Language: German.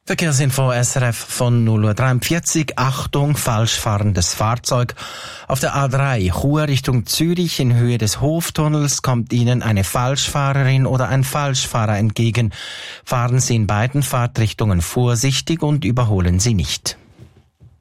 Verkehrsinfo SRF von 0:43 Uhr. Achtung, falsch fahrendes Fahrzeug. Auf der A3 Chur Richtung Zürich in Höhe des Hoftunnels kommt Ihnen eine Falschfahrerin oder ein Falschfahrer entgegen. Fahren Sie in beiden Fahrtrichtungen vorsichtig und überholen Sie nicht.